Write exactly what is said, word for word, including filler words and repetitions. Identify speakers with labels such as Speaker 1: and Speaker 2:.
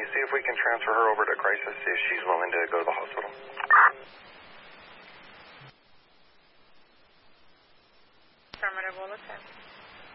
Speaker 1: see if we can transfer her over to crisis, see if she's willing to go to the hospital.
Speaker 2: Affirmative, Bulletin.